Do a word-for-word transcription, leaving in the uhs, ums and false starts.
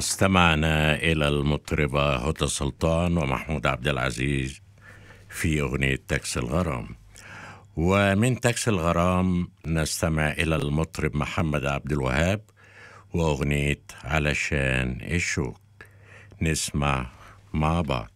استمعنا إلى المطربة هدى سلطان ومحمود عبد العزيز في أغنية تاكسي الغرام. ومن تاكسي الغرام نستمع إلى المطرب محمد عبد الوهاب وأغنية علشان الشوق. نسمع مع بعض.